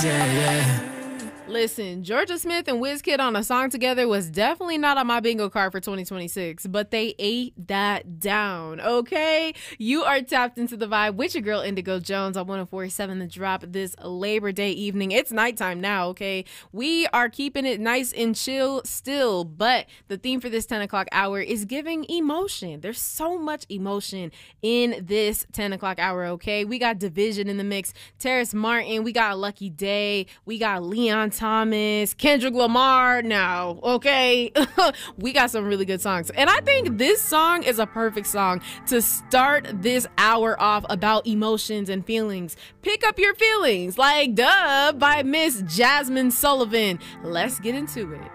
Yeah, yeah. Listen, Georgia Smith and Wizkid on a song together was definitely not on my bingo card for 2026, but they ate that down, okay? You are tapped into the vibe with your girl Indigo Jones on 104.7 The Drop this Labor Day evening. It's nighttime now, okay? We are keeping it nice and chill still, but the theme for this 10 o'clock hour is giving emotion. There's so much emotion in this 10 o'clock hour, okay? We got Division in the mix, Terrace Martin, we got Lucky Day, we got Leon Thomas, Kendrick Lamar now, okay? We got some really good songs. And I think this song is a perfect song to start this hour off about emotions and feelings. Pick Up Your Feelings, like Duh by Miss Jasmine Sullivan. Let's get into it.